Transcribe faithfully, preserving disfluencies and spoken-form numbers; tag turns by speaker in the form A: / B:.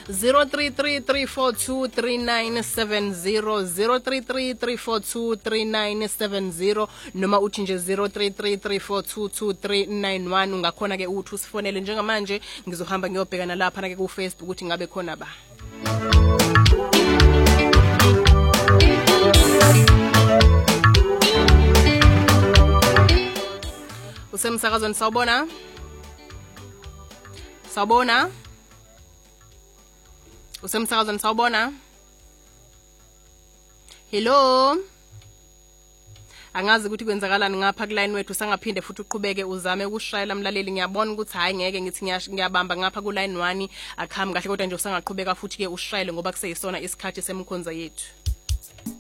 A: zero three three three four two three nine seven zero zero three three three four two three nine seven zero noma uthi nje zero three three three four two two three nine one. Ungakhona ke uthi usifonele njengamanje ngizohamba ngiyobhekana lapha na ke ku Facebook ukuthi ngabe khona ba. Usemsakazweni sawubona? Sawubona? Usemsakazweni sawubona? Hello? Angazi ukuthi kwenzakalani ngapha ku line wethu sangaphinde futhi uqhubeke uzame ukushayela mlaleli. Ngiyabona ukuthi hayi ngeke ngithi ngiyabamba ngapha ku line one akhambi kahle kodwa nje usangaqhubeka futhi ke ushayele ngoba kuseyisona isikhathi semkhonza yethu.